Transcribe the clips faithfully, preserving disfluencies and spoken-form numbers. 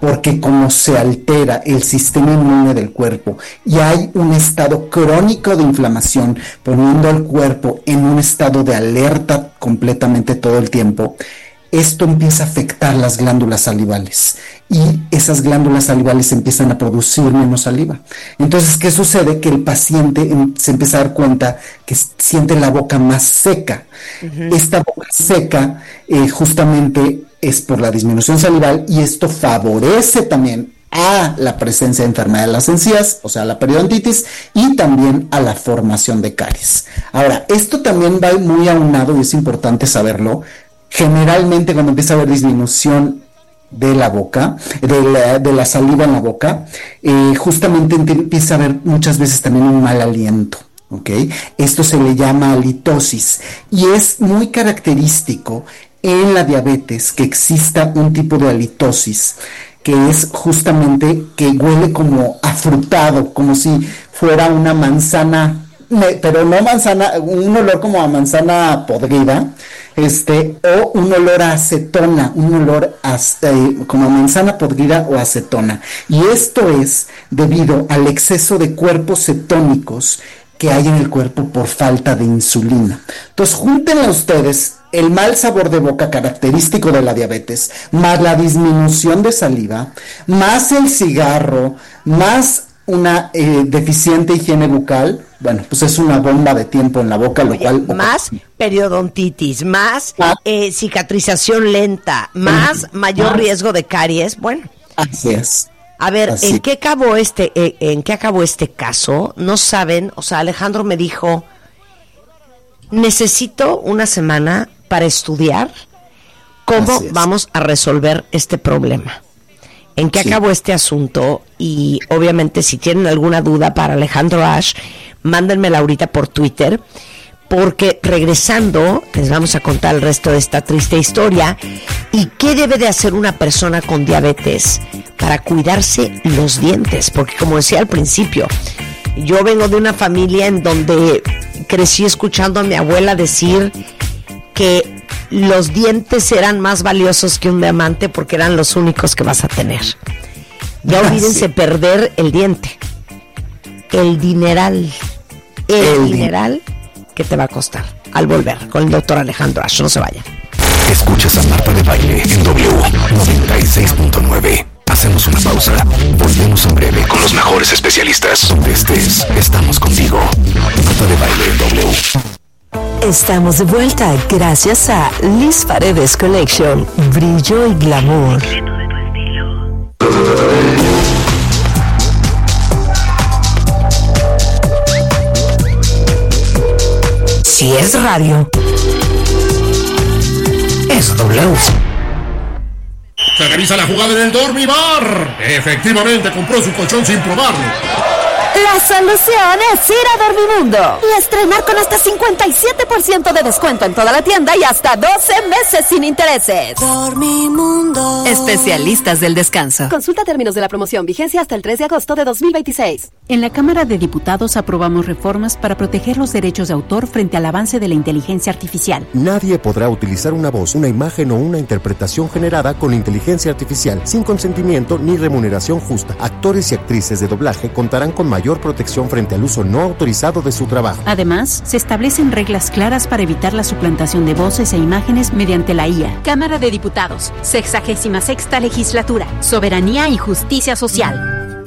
porque como se altera el sistema inmune del cuerpo y hay un estado crónico de inflamación, poniendo al cuerpo en un estado de alerta completamente todo el tiempo, esto empieza a afectar las glándulas salivales y esas glándulas salivales empiezan a producir menos saliva. Entonces, ¿qué sucede? Que el paciente se empieza a dar cuenta que siente la boca más seca. Uh-huh. Esta boca seca eh, justamente es por la disminución salival y esto favorece también a la presencia de enfermedad de las encías, o sea, la periodontitis, y también a la formación de caries. Ahora, esto también va muy aunado y es importante saberlo. Generalmente cuando empieza a haber disminución de la boca, de la, de la saliva en la boca, eh, justamente empieza a haber muchas veces también un mal aliento, ¿ok? Esto se le llama halitosis y es muy característico en la diabetes que exista un tipo de halitosis que es justamente que huele como afrutado, como si fuera una manzana, pero no manzana, un olor como a manzana podrida, este, o un olor a acetona, un olor a, eh, como a manzana podrida o acetona. Y esto es debido al exceso de cuerpos cetónicos que hay en el cuerpo por falta de insulina. Entonces, júntenle ustedes el mal sabor de boca característico de la diabetes, más la disminución de saliva, más el cigarro, más una eh, deficiente higiene bucal. Bueno, pues es una bomba de tiempo en la boca, lo Oye, cual... Más periodontitis, más ah. eh, cicatrización lenta, más ah. mayor riesgo de caries. Bueno. Así es. A ver, Así. ¿en qué acabó este, eh, en qué acabó este caso? No saben, o sea, Alejandro me dijo, necesito una semana para estudiar cómo vamos a resolver este problema. ¿En qué sí. acabó este asunto? Y obviamente si tienen alguna duda para Alejandro Ash, mándenmela ahorita por Twitter, porque regresando les vamos a contar el resto de esta triste historia y qué debe de hacer una persona con diabetes para cuidarse los dientes, porque como decía al principio, yo vengo de una familia en donde crecí escuchando a mi abuela decir que los dientes eran más valiosos que un diamante porque eran los únicos que vas a tener. Ya olvídense sí. perder el diente, el dineral, el, el dineral que te va a costar al volver con el doctor Alejandro Ash. No se vayan. Escuchas a Marta de Baile en W noventa y seis punto nueve. Hacemos una pausa. Volvemos en breve con los mejores especialistas. Donde estés, estamos contigo. Marta de Baile en W. Estamos de vuelta gracias a Liz Paredes Collection. Brillo y glamour. Si es radio, es W. Se revisa la jugada en el Dormibar. Efectivamente compró su colchón sin probarlo. La solución es ir a Dormimundo y estrenar con hasta cincuenta y siete por ciento de descuento en toda la tienda y hasta doce meses sin intereses. Dormimundo. Especialistas del descanso. Consulta términos de la promoción, vigencia hasta el tres de agosto de dos mil veintiséis. En la Cámara de Diputados aprobamos reformas para proteger los derechos de autor frente al avance de la inteligencia artificial. Nadie podrá utilizar una voz, una imagen o una interpretación generada con inteligencia artificial sin consentimiento ni remuneración justa. Actores y actrices de doblaje contarán con mayor protección frente al uso no autorizado de su trabajo. Además, se establecen reglas claras para evitar la suplantación de voces e imágenes mediante la I A. Cámara de Diputados, sexagésima sexta legislatura, soberanía y justicia social.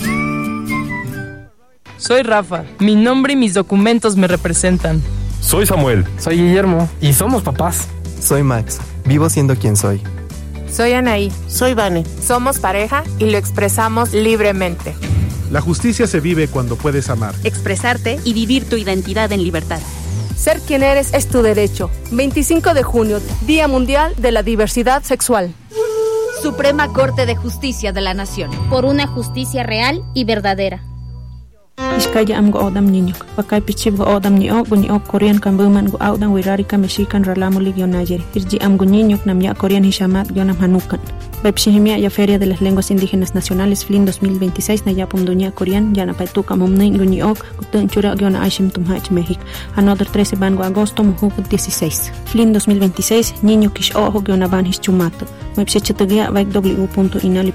Soy Rafa, mi nombre y mis documentos me representan. Soy Samuel. Soy Guillermo y somos papás. Soy Max, vivo siendo quien soy. Soy Anaí. Soy Vane. Somos pareja y lo expresamos libremente. La justicia se vive cuando puedes amar, expresarte y vivir tu identidad en libertad. Ser quien eres es tu derecho. veinticinco de junio, Día Mundial de la Diversidad Sexual. Suprema Corte de Justicia de la Nación. Por una justicia real y verdadera. Iskaya am go odam niño, pakai pichib go odam ni o buni o Korean kan buman go odam wirari ka mexican ralamu ligio nayer. Irji am go niño nam ya Korean hishamat yonam hanukan. Bepshihimia ya Feria de las Lenguas Indígenas Nacionales F L I N dos mil veintiséis na ya pumduña Korean ya na paituka mumnei guni ok gutun chura giona aishim tumhach México. Another trece van go agosto muhu dieciséis. F L I N dos mil veintiséis niño kish ojo giona van his chumato. Website chatagia vaik w punto inali